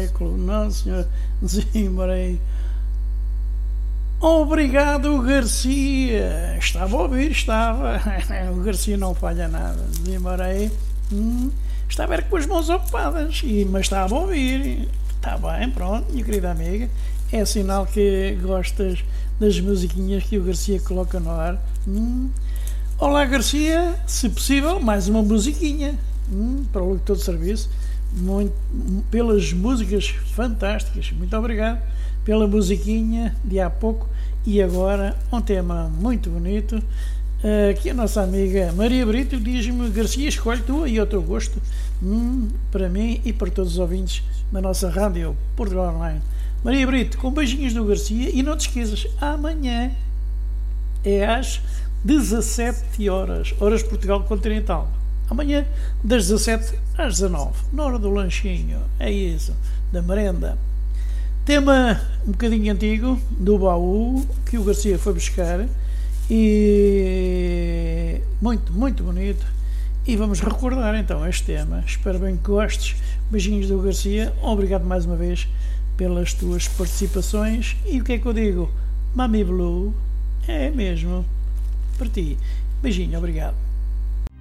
século, não senhor, desembarei. Obrigado, Garcia. Estava a ouvir, estava. O Garcia não falha nada. Desembarei. Estava com as mãos ocupadas, mas estava a ouvir. Está bem, pronto, minha querida amiga. É sinal que gostas das musiquinhas que o Garcia coloca no ar. Olá, Garcia. Se possível, mais uma musiquinha para o locutor de serviço. Muito, pelas músicas fantásticas. Muito obrigado pela musiquinha de há pouco. E agora um tema muito bonito que a nossa amiga Maria Brito diz-me: Garcia, escolhe tu e ao teu gosto, para mim e para todos os ouvintes da nossa rádio Portugal Online. Maria Brito, com beijinhos do Garcia, e não te esqueças, amanhã é às 17 horas Portugal Continental. Amanhã das 17 às 19, na hora do lanchinho, é isso, da merenda. Tema um bocadinho antigo, do baú, que o Garcia foi buscar, e muito, muito bonito. E vamos recordar então este tema. Espero bem que gostes. Beijinhos do Garcia, obrigado mais uma vez pelas tuas participações. E o que é que eu digo? Mami Blue, é mesmo, para ti. Beijinho, obrigado.